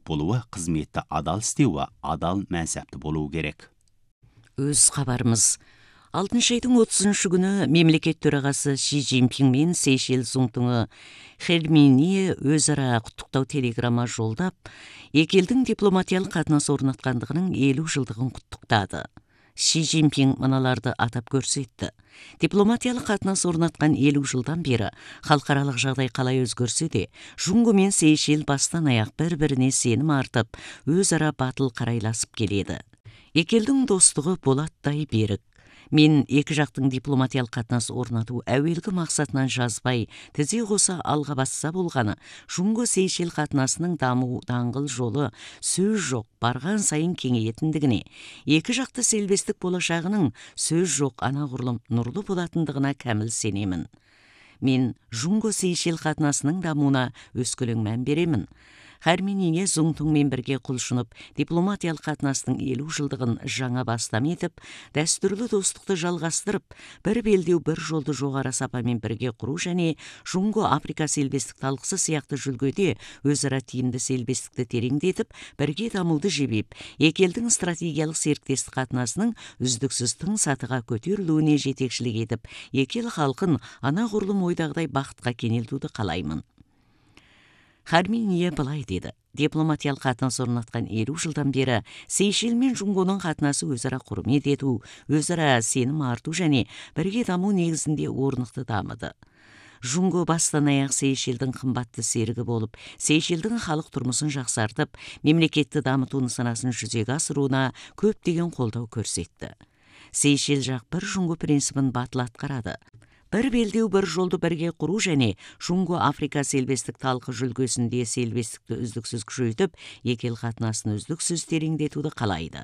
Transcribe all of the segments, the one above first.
болуы, қызметті адал істеуі, адал мәнсәпті болуы керек. Өз хабарымыз. 6 айдың 30 күні мемлекет төрағасы Ши Цзиньпин мен Сейшел Цзуңтуңы Хельминие өзара құттықтау телеграмма жолдап, екі елдің дипломатиялық қатынас орнатқандығының 50 жылдығын құттықтады. Ши Цзиньпин мыналарды атап көрсетті. Дипломатиялық қатынас орнатқан 50 жылдан бері халықаралық жағдай қалай өзгерсе де, Жұңго мен Сейшел бастан аяқ бір-біріне сенім артып, өзара батыл қарайласып келеді. Екі елдің достығы болаттай берік. Мен екі жақтың дипломатиялық қатынас орнату әуелгі мақсатынан жазбай, тізе қоса алға басса болғаны, Жұңго Сейшел қатынасының даму даңғыл жолы сөз жоқ, барған сайын кеңейетіндігіне, екі жақты селбестік болашағының сөз жоқ анағұрлым нұрлы болатындығына кәміл сенемін. Мен Жұңго Сейшел қатынасының дамуына өскелең мән беремін. Хельминие Цзуңтуңмен бірге құлшынып, дипломатиялық қатынастың 50 жылдығын жаңа бастам етіп, дәстүрлі достықты жалғастырып, бір белдеу бір жолды жоғары сапамен бірге құру және Жұңго Африка селбестік талқысы сияқты жүлгеде өзара тиімді селбестікті тереңдетіп, бірге дамуды жебеп, екі елдің стратегиялық серіктестік қатынасының үздіксіз тың сатыға көтерілуіне жетекшілік етіп, екі ел халқын анағұрлым ойдағыдай бақытқа кенелтуді қалаймын. Хельминие былай деді. Дипломатиялық қатынас орнатқан 50 жылдан бері Сейшел мен Жұңгоның қатынасы өзара құрмет ету, өзара сенім арту және бірге даму негізінде орнықты дамыды. Жұңго бастан аяқ Сейшелдің қымбатты серігі болып, Сейшелдің халық тұрмысын жақсартып, мемлекетті дамыту нысанасын жүзеге асыруына көптеген қолдау көрсетті. Сейшел жақ бір Жұңго принципін батыл атқарады. Бір белдеу бір жолды бірге құру және Жұңго Африка селбестік талқы жүлгесінде селбестікті үздіксіз күшейтіп, екі ел қатынасын үздіксіз тереңдетуді қалайды.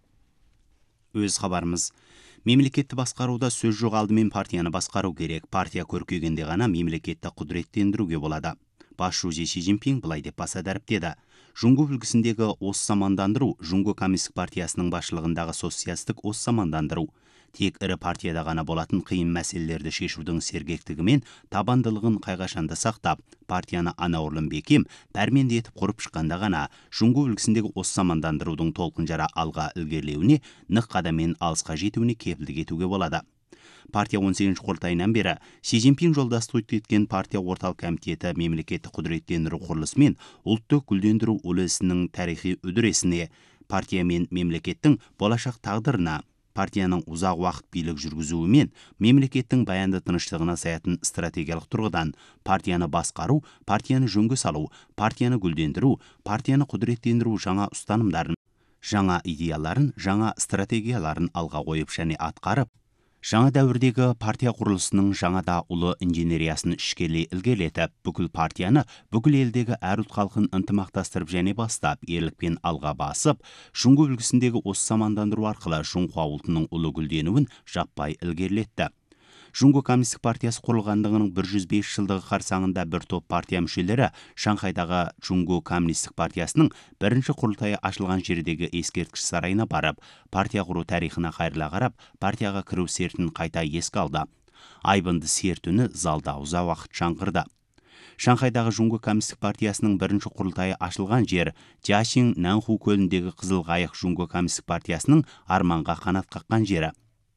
Өз хабарымыз. Мемлекетті басқаруда сөз жоқ, алдымен партияны басқару керек. Партия көркейгенде ғана мемлекетті құдіреттендіруге болады. Басшы Ши Цзиньпин былай деп баса дәріптеді. Жұңго үлгісіндегі оссамандандыру, Жұңго коммунистік партиясының басшылығындағы социалистік оссамандандыру. Тек ірі партияда ғана болатын қиын мәселелерді шешудің сергектігі мен табандылығын қайғашанда сақтап, партияны анағұрлым бекем, пәрменді етіп құрып шыққанда ғана Жұңго үлгісіндегі оссамандандырудың толқын жара алға ілгерілеуіне, нық қадаммен алысқа жетуіне кепілдік етуге болады. Партия 18 құрылтайынан бері Ши Цзиньпин жолдастық еткен партия орталық комитеті мемлекетті құдіреттендіру құрылысы мен ұлтты гүлдендіру үлесінің тарихи үдерісіне, партия мен мемлекеттің болашақ тағдырына, партияның ұзақ уақыт билік жүргізуі мен мемлекеттің баянды тыныштығына саятын стратегиялық тұрғыдан партияны басқару, партияны жөнге салу, партияны гүлдендіру, партияны құдіреттендіру жаңа ұстанымдарын, жаңа идеяларын, жаңа стратегияларын алға қойып және атқарып, жаңа дәуірдегі партия құрылысының жаңа да ұлы инженериясын ішкерлей ілгерілетіп, бүкіл партияны бүкіл елдегі әр ұлт халқын ынтымақтастырып және бастап, ерлікпен алға басып, Жұңго үлгісіндегі оссамандандыру арқылы Жұңхуа ұлтының ұлы гүлденуін жаппай ілгерілетті. Жұңго коммунистік партиясы құрылғандығының 105 жылдығы қарсаңында бір топ партия мүшелері Шанхайдағы Жұңго коммунистік партиясының бірінші құрылтайы ашылған жердегі ескерткіш сарайына барып, партия құру тарихына қайырыла қарап, партияға кіру сертін қайта еске алды. Айбынды серт үні залда ұзақ уақыт жаңғырды. Шанхайдағы Жұңго коммунистік партиясының бірінші құрылтайы ашылған жер Jiaxing Нанху көліндегі Қызыл қайық Жұңго коммунистік партиясының арманға қанат қаққан жері.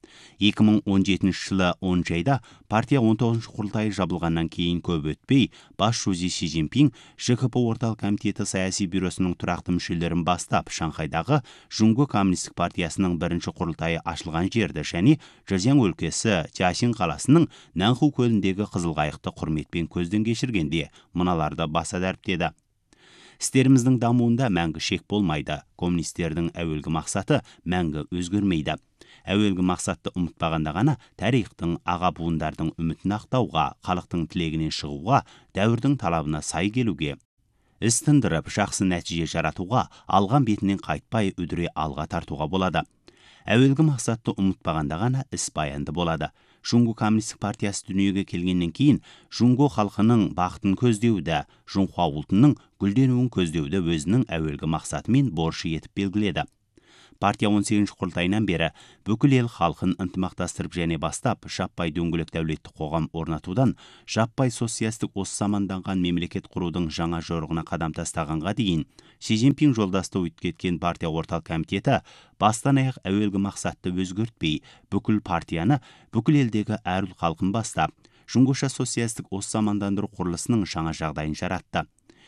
2017 жылы 10 айда партия 19 құрылтайы жабылғаннан кейін көп өтпей, басшы Ши Цзиньпин ЖКП орталық комитеті саяси бюросының тұрақты мүшелерін бастап, Шанхайдағы Жұңго коммунистік партиясының бірінші құрылтайы ашылған жерді және Зhejiang өлкесі Jiaxing қаласының Нанху көліндегі Қызыл қайықты құрметпен көзден кешіргенде мыналарды баса дәріптеді. Істеріміздің дамуында мәңгі шек болмайды. Коммунистердің әуелгі мақсаты мәңгі өзгермейді. Әуелгі мақсатты ұмытпағанда ғана тарихтың, аға буындардың үмітін ақтауға, халықтың тілегінен шығуға, дәуірдің талабына сай келуге, іс тындырып, жақсы нәтиже жаратуға, алған бетінен қайтпай үдіре алға тартуға болады. Әуелгі мақсатты ұмытпағанда ғана іс баянды болады. Жұңго коммунистік партиясы дүниеге келгеннен кейін Жұңго халқының бақытын көздеуді, Жұңхуа ұлтының гүлденуін көздеуді өзінің әуелгі мақсаты мен борышы етіп белгіледі. партия 18-ші құрылтайынан бері бүкіл ел халқын ынтымақтастырып және бастап, жаппай дөңгелек дәулетті қоғам орнатудан, жаппай социалистік осы заманданған мемлекет құрудың жаңа жорығына қадам тастағанға дейін, Си Цзиньпин жолдасты өткеткен партия орталық комитеті бастан аяқ әуелгі мақсатты өзгертпей, бүкіл партияны, бүкіл елдегі әр ұлт халқын бастап, жұңғыша социалистік осы замандандыру құрылысының жаңа жағдайын жаратты.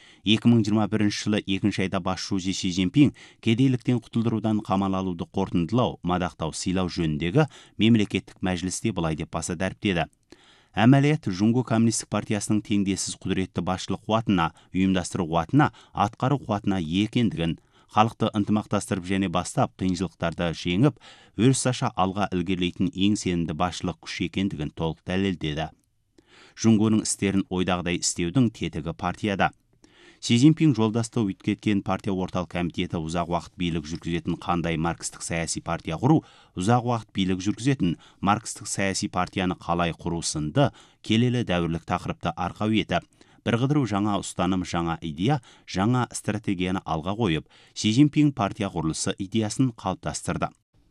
2021 жылы 2 айда басшысы Си Цзиньпин кедейліктен құтылдырудан қамал алуды қорытындылау, мадақтау, сыйлау жөніндегі мемлекеттік мәжілісте былай деп баса дәріптеді. Әмәлият Жұңго коммунистік партиясының теңдессіз құдіретті басшылық қуатына, ұйымдастыру қуатына, атқару қуатына екендігін, халықты ынтымақтастырып және бастап қиыншылықтарды жеңіп, өріс аша алға ілгерілейтін ең сенімді басшылық күш екендігін толық дәлелдеді. Жұңгоның істерін ойдағыдай істеудің тетігі партияда. Си Цзиньпин жолдасты өткеткен партия орталық комитеті ұзақ уақыт билік жүргізетін қандай маркстік саяси партия құру, ұзақ уақыт билік жүргізетін маркстік саяси партияны қалай құру сынды келелі дәуірлік тақырыпты арқау етіп, бірқыдыру жаңа ұстаным, жаңа идея, жаңа стратегияны алға қойып, Си Цзиньпин партия құрылысы идеясын қалыптастырды.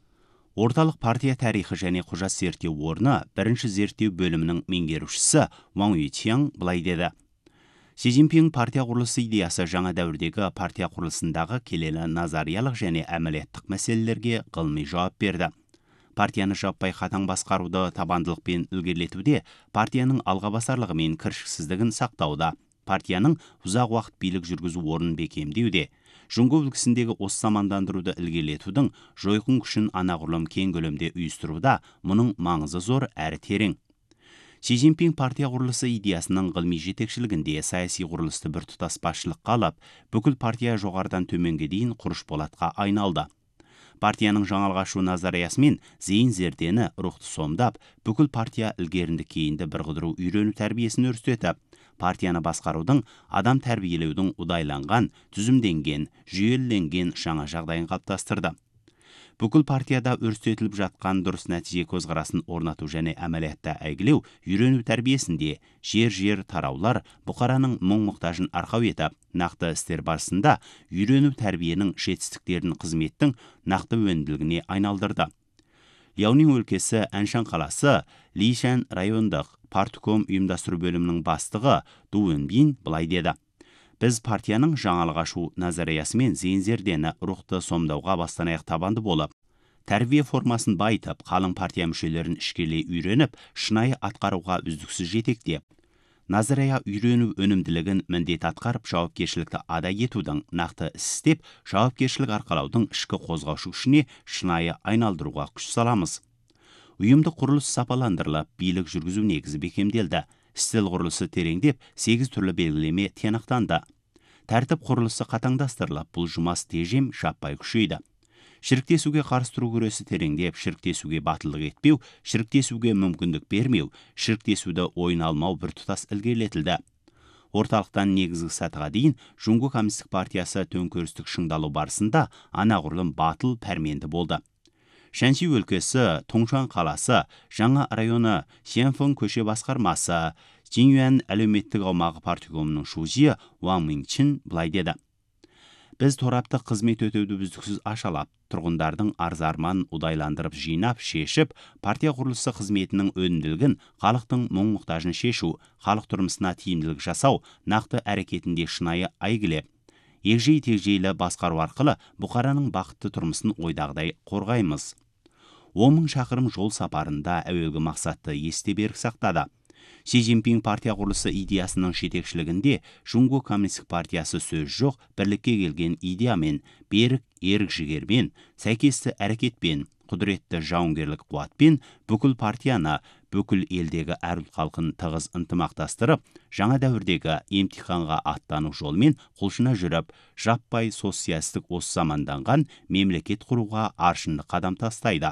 Орталық партия тарихы және құжат зерттеу орны бірінші зерттеу бөлімінің меңгерушісі Ван Юйтяң былай деді. Си Цзиньпин партия құрылысы идеясы жаңа дәуірдегі партия құрылысындағы келелі назариялық және әмәлияттық мәселелерге ғылыми жауап берді. Партияны жаппай қатаң басқаруды табандылықпен ілгерілетуде, партияның алғабасарлығы мен кіршіксіздігін сақтауда, партияның ұзақ уақыт билік жүргізу орнын бекемдеуде, Жұңго үлгісіндегі осы замандандыруды ілгерілетудің жойқын күшін анағұрлым кең көлемде ұйыстыруда мұның маңызы зор әрі терең. Си Цзиньпин партия құрылысы идеясының ғылыми жетекшілігінде саяси құрылысты біртұтас басшылыққа алып, бүкіл партия жоғарыдан төменге дейін құрыш болатқа айналды. Партияның жаңалғашу назариясы мен зейін зердені рухты сомдап, бүкіл партия ілгерінді кейінді бірқыдыру үйрену тәрбиесін өрістетіп, партияны басқарудың, адам тәрбиелеудің ұдайланған, түзімденген, жүйеленген жаңа жағдайын қалыптастырды. Бүкіл партияда өрістетіліп жатқан дұрыс нәтиже көзқарасын орнату және әмәлиятта әйгілеу, үйрену тәрбиесінде жер-жер тараулар бұқараның мұң-мұқтажын арқау етіп, нақты істер барысында үйрену тәрбиенің жетістіктерін қызметтің нақты өнімділігіне айналдырды. Ляонин өлкесі Әншан қаласы Лишан райондық партком ұйымдастыру бөлімінің бастығы Ду Өнбин былай деді. Біз партияның жаңалық ашу назариясы мен зейін-зердені рухты сомдауға бастан аяқ табанды болып, тәрбие формасын байытып, қалың партия мүшелерін ішкелей үйреніп, шынайы атқаруға үздіксіз жетектеп, назария үйрену өнімділігін міндет атқарып, жауапкершілікті ада етудің, нақты іс істеп, жауапкершілік арқалаудың ішкі қозғаушы күшіне шынайы айналдыруға күш саламыз. Ұйымдық құрылыс сапаландырылып, билік жүргізу негізі бекемделді. Стил құрылысы тереңдеп, 8 түрлі белгілеме тиянақтанды. Тәртіп құрылысы қатаңдастырылып, бұл жұмыс тежем жаппай күшейді. Шіріктесуге қарсы тұру күресі тереңдеп, шіріктесуге батылдық етпеу, шіріктесуге мүмкіндік бермеу, шіріктесуді ойын алмау біртұтас ілгерілетілді. Орталықтан негізгі сатыға дейін Жұңго коммунистік партиясы төңкерістік шыңдалу барысында анағұрлым батыл пәрменді болды. Шанси өлкесі, Тоңшан қаласы, жаңа районы, Сенфон көше басқармасы, Жинюан әлеуметтік аумағы парткомының шузиі Ван Минчин былай деді. Біз торапты қызмет өтеуді үздіксіз ашалап, тұрғындардың арзарман ұдайландырып жинап, шешіп, партия құрылысы қызметінің өнімділігін, халықтың мұң-мұқтажын шешу, халық тұрмысына тиімділік жасау, нақты әрекетінде шынайы әйгілеп, егжей-тегжейлі басқару арқылы бұқараның бақытты тұрмысын ойдағыдай қорғаймыз. 10 мың шақырым жол сапарында әуелгі мақсатты есте берік сақтады. Си Цзиньпин партия құрылысы идеясының жетекшілігінде Жұңго коммунистік партиясы сөз жоқ, бірлікке келген идеямен, берік ерік жігермен, сәйкесті әрекетпен, құдіретті жауынгерлік қуатпен бүкіл партияны, бүкіл елдегі әр ұлт халқын тығыз ынтымақтастырып, жаңа дәуірдегі емтиханға аттану жолмен құлшына жүріп, жаппай социалистік осы заманданған мемлекет құруға аршынды қадам тастайды.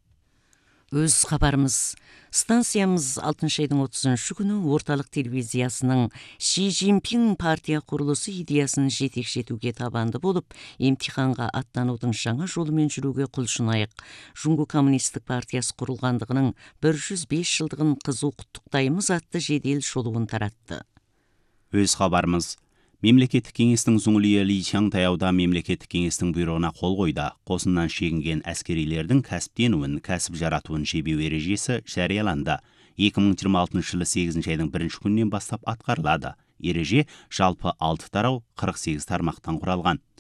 Өз хабарымыз. Станциямыз 6 айдың 30 күні орталық телевизиясының Си Цзиньпин партия құрылысы идеясын жетекшетуге табанды болып, емтиханға аттанудың жаңа жолымен жүруге құлшынайық. Жұңго коммунистік партиясы құрылғандығының 105 жылдығын қызу құттықтаймыз атты жедел шолуын таратты. Өз хабарымыз. Мемлекеттік кеңестің зұңлия Ли Чаң таяуда мемлекеттік кеңестің бұйрығына қол қойды. Қосыннан шегінген әскерилердің кәсіптенуін, кәсіп жаратуын шебеу ережесі жарияланды. 2026 жылы 8 айдың 1 күнінен бастап атқарылады. Ереже жалпы 6 тарау 48 тармақтан құралған.